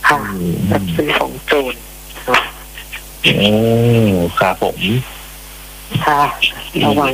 ค่ะรับซื้อของโจรครับผมค่ะระวัง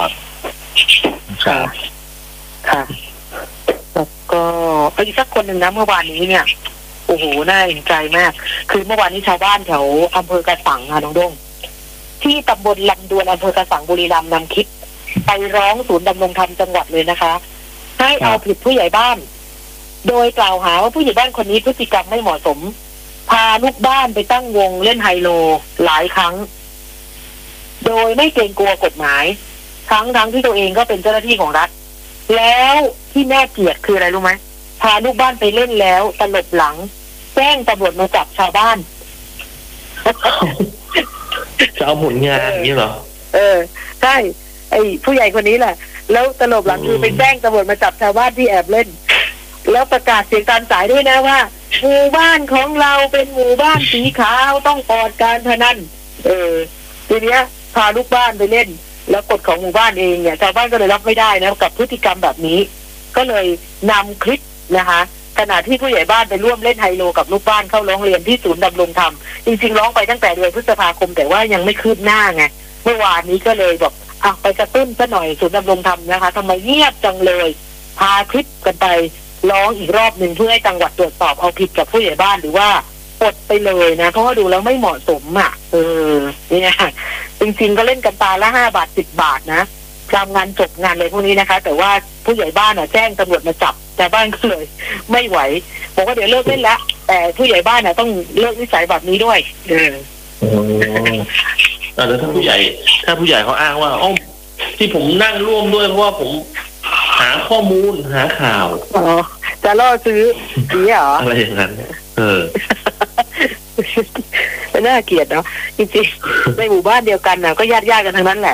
ครับค่ะแล้วก็อีกสักคนหนึ่งนะเมื่อวานนี้เนี่ยโอ้โหน่าเห็นใจมากคือเมื่อวานนี้ชาวบ้านแถวอำเภอกระสังค่ะน้องดงที่ตำบลลำดวนอำเภอกระสังบุรีรัมย์นำคลิปไปร้องศูนย์ดำรงธรรมจังหวัดเลยนะคะให้เอาผิดผู้ใหญ่บ้านโดยกล่าวหาว่าผู้ใหญ่บ้านคนนี้พฤติกรรมไม่เหมาะสมพาลูกบ้านไปตั้งวงเล่นไฮโลหลายครั้งโดยไม่เกรงกลัวกฎหมายทั้งที่ตัวเองก็เป็นเจ้าหน้าที่ของรัฐแล้วที่แน่เกลียดคืออะไรรู้ไหมพาลูกบ้านไปเล่นแล้วตลบหลังแจ้งตำรวจมาจับชาวบ้านจะเอาผลงานอย่างนี้เหรอใช่ไอ้ผู้ใหญ่คนนี้แหละแล้วตลบหลังคือไปแจ้งตำรวจมาจับชาวบ้านที่แอบเล่นแล้วประกาศเสียงตามสายด้วยนะว่าหมู่บ้านของเราเป็นหมู่บ้านสีขาวต้องปลอดการพนันทีเนี้ยพาลูกบ้านไปเล่นแล้วกฎของหมู่บ้านเองเนี่ยชาวบ้านก็เลยรับไม่ได้นะกับพฤติกรรมแบบนี้ก็เลยนำคลิปนะคะขณะที่ผู้ใหญ่บ้านไปร่วมเล่นไฮโลกับลูกบ้านเข้าร้องเรียนที่ศูนย์ดำรงธรรมจริงๆร้องไปตั้งแต่เดือนพฤษภาคมแต่ว่ายังไม่คืบหน้าไงเมื่อวานนี้ก็เลยบอกไปกระตุ้นซะหน่อยศูนย์ดำรงธรรมนะคะทำไมเงียบจังเลยพาคลิปกันไปร้องอีกรอบหนึ่งเพื่อให้จังหวัดตรวจสอบเอาผิดกับผู้ใหญ่บ้านหรือว่าปลดไปเลยนะเพราะว่าดูแล้วไม่เหมาะสมเนี่ยจริงๆก็เล่นกันตาละ5 บาท10 บาทนะทำงานจบงานเลยพวกนี้นะคะแต่ว่าผู้ใหญ่บ้านแจ้งตำรวจมาจับแต่บ้านก็เลยไม่ไหวบอกว่าเดี๋ยวเลิกเล่นละแต่ผู้ใหญ่บ้านต้องเลิกนิสัยแบบนี้ด้วยแล้วถ้าผู้ใหญ่เขาอ้างว่าที่ผมนั่งร่วมด้วยเพราะว่าผมหาข้อมูลหาข่าวจะล่อซื้อนี่เหรออะไรอย่างนั้นน่าเกลียดเนาะจริงๆในหมู่บ้านเดียวกันน่ะก็ญาติกันทั้งนั้นแหละ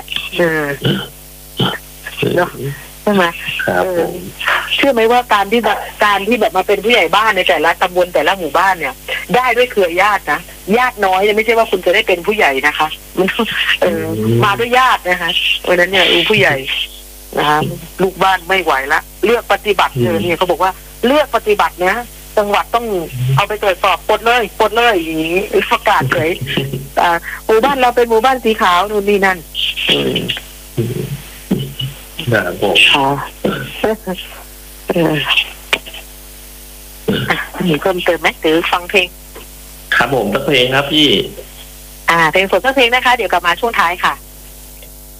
เนาะใช่ไหมเชื่อไหมว่าการที่แบบมาเป็นผู้ใหญ่บ้านในแต่ละตำบลแต่ละหมู่บ้านเนี่ยได้ด้วยเครือญาตินะญาติน้อยไม่ใช่ว่าคุณจะได้เป็นผู้ใหญ่นะคะมันมาด้วยญาตินะคะเพราะนั้นเนี่ยผู้ใหญ่นะคะลูกบ้านไม่ไหวละเลือกปฏิบัติเนี่ยเขาบอกว่าเลือกปฏิบัตินะจังหวัดต้องเอาไปตรวจสอบปลดเลยอย่างนี้ประกาศเลยหมู่บ้านเราเป็นหมู่บ้านสีขาวนู่นนี่นั่นมีเพิ่มเติมไหมหรือฟังเพลงครับผมสักเพลงครับพี่เพลงสดสักเพลงนะคะเดี๋ยวกลับมาช่วงท้ายค่ะ